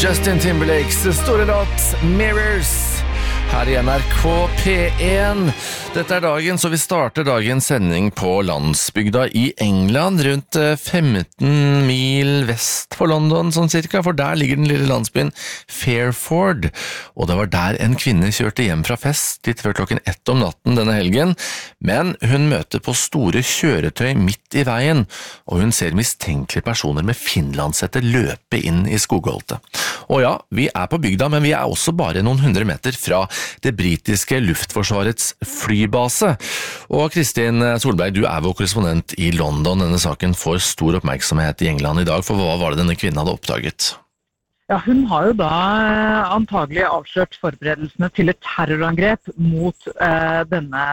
Justin Timberlakes store låt Mirrors her i NRK P1. Dette dagen, så vi starter dagens sending på landsbygda i England, rundt 15 mil vest for London, sånn cirka, for der ligger den lille landsbyen Fairford, og det var der en kvinne kjørte hjem fra fest litt før 1 om natten denne helgen, men hun møter på store kjøretøy midt i veien, og hun ser mistenkelige personer med finlandshette løpe inn i skogholtet. Og ja, vi er på bygda, men vi er også bare noen 100 meter fra det britiske luftforsvarets flybase. Og Kristin Solberg, du er vår korrespondent i London. Denne saken får stor oppmerksomhet i England i dag, for hva var det denne kvinnen hadde oppdaget? Ja, hun har jo da antagelig avslørt forberedelsene til et terrorangrep mot denne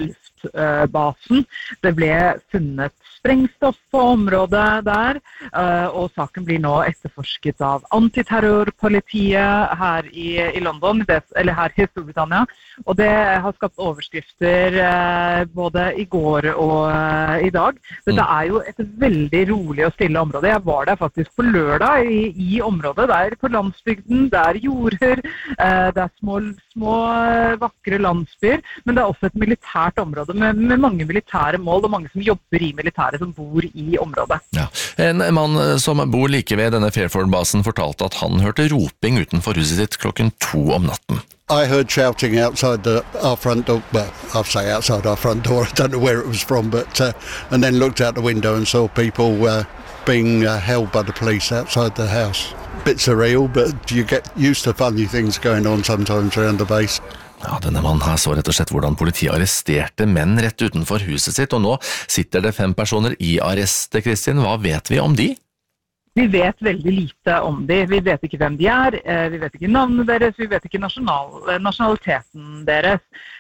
luftbasen. Det ble funnet sprengstoff på området der, og saken blir nå etterforsket av antiterrorpolitiet her i London, eller her i Storbritannia. Og det har skapt overskrifter både i går og i dag. Dette er jo et veldig rolig og stille område. Jeg var der faktisk på lørdag i området, der på landsbygden, der jorder, det er små vakre landsbyer, men det er også et militært område med mange militære mål og mange som jobber i militæret som bor i området. Ja. En mann som bor like ved denne Fairford-basen fortalte at han hørte roping utenfor huset sitt 2 om natten. I heard shouting outside our front door, well, I'll say outside our front door, I don't know where it was from, but and then looked out the window and saw people being held by the police outside the house. Bit surreal, but you get used to funny things going on sometimes around the base. Ja, denne mannen her så rett og slett hvordan politiet arresterte menn rett utenfor huset sitt, og nå sitter det 5 personer i arrest. Kristin, hva vet vi om de? Vi vet veldig lite om de. Vi vet ikke hvem de er, vi vet ikke navnet deres, vi vet ikke nasjonaliteten deres.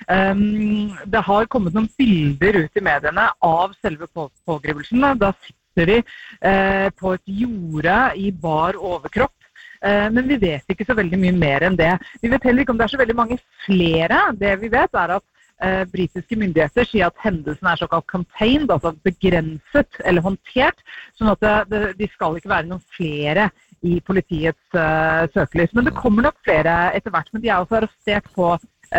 Det har kommet noen bilder ut i mediene av selve pågripelsen. Da sitter de på et jorde i bar overkropp. Men vi vet ikke så veldig mye mer enn det. Vi vet heller ikke om det er så veldig mange flere. Det vi vet er at britiske myndigheter sier at hendelsen er såkalt contained, altså begrenset eller håndtert, sånn at de skal ikke være noen flere i politiets søkelys. Men det kommer nok flere etter hvert, men de er også arrestert på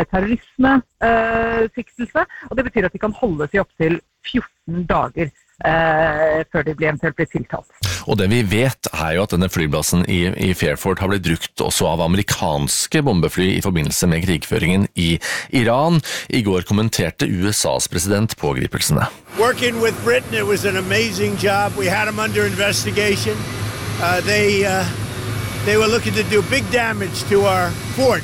terrorisme-siktelse, og det betyr at de kan holdes i opp til 14 dager før de eventuelt blir tiltalt. Og det vi vet er jo at denne flyplassen i Fairford har blitt brukt også av amerikanske bombefly i forbindelse med krigføringen i Iran. I går kommenterte USAs president pågripelsene. Working with Britain, it was an amazing job. We had them under investigation. They were looking to do big damage to our fort.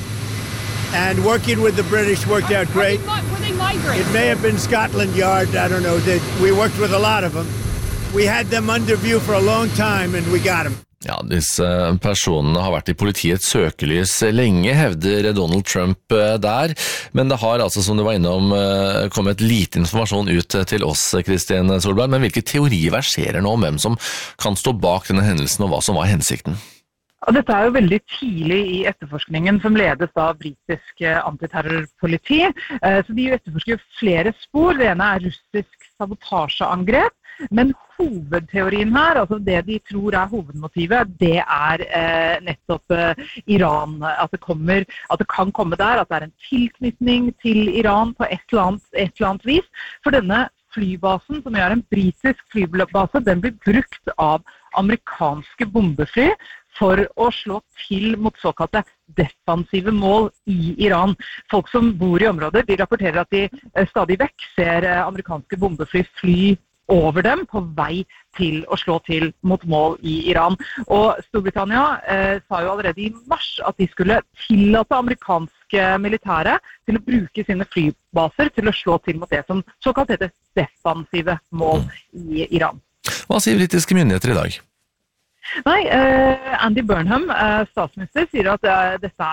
And working with the British worked out great. Were they migrants? It may have been Scotland Yard, I don't know. We worked with a lot of them. We had them under view for a long time and we got them. Ja, disse personene har vært i politiets søkelys lenge, hevder Donald Trump der, men det har altså, som du var innom, kommet lite informasjon ut til oss, Kristin Solberg, men hvilke teorier verserer nå om hvem som kan stå bak denne hendelsen og hva som var hensikten? Og dette er jo veldig tidlig i etterforskningen som ledes av britisk antiterrorpoliti. Så de etterforsker flere spor. Det ene er russisk sabotasjeangrep, men hovedteorien her, altså det de tror er hovedmotivet, det er nettopp Iran. At det kan komme der, at det er en tilknytning til Iran på et eller annet vis. For denne flybasen, som er en britisk flybase, den blir brukt av amerikanske bombefly for å slå til mot såkalte defensive mål i Iran. Folk som bor i området, de rapporterer at de stadig vekk ser amerikanske bombefly fly over dem på vei til å slå til mot mål i Iran. Og Storbritannia sa jo allerede i mars at de skulle tillate amerikanske militære til å bruke sine flybaser til å slå til mot det som såkalt heter defensive mål i Iran. Hva sier britiske myndigheter i dag? Nei, Andy Burnham, statsminister, sier at dette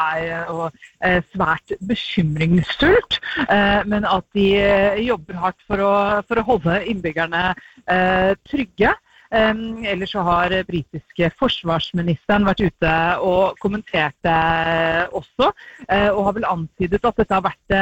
er svært bekymringsfullt, men at de jobber hardt for å holde innbyggerne trygge. Ellers så har britiske forsvarsministeren vært ute og kommentert det også, og har vel antydet at dette har vært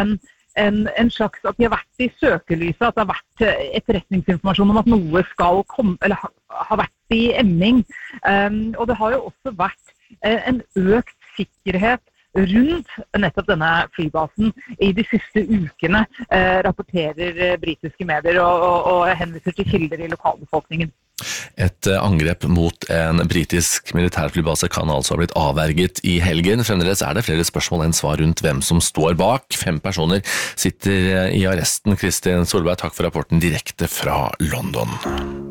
en slags, at de har vært i søkelyset, at det har vært etterretningsinformasjon om at noe skal komme, eller har vært i emming. Og det har jo også vært en økt sikkerhet rundt nettopp denne flybasen i de siste ukene, rapporterer britiske medier og henviser til kilder i lokalbefolkningen. Et angrep mot en britisk militærflybase kan altså ha blitt avverget i helgen. Fremdeles det flere spørsmål enn svar rundt hvem som står bak. 5 personer sitter i arresten. Kristin Solberg, takk for rapporten direkte fra London.